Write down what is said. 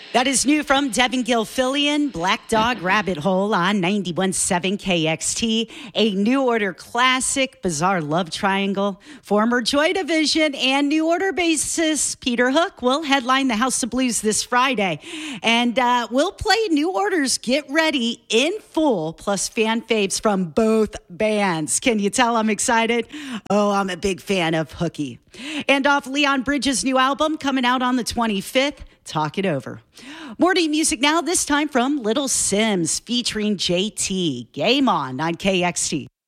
That is new from Devin Gilfillian, Black Dog Rabbit Hole on 91.7 KXT, a New Order classic, Bizarre Love Triangle. Former Joy Division and New Order bassist Peter Hook will headline the House of Blues this Friday. And we'll play New Order's Get Ready in full, plus fan faves from both bands. Can you tell I'm excited? Oh, I'm a big fan of Hooky. And off Leon Bridges' new album coming out on the 25th, Talk It Over. Morning music now, this time from Little Sims featuring JT. Game on KXT.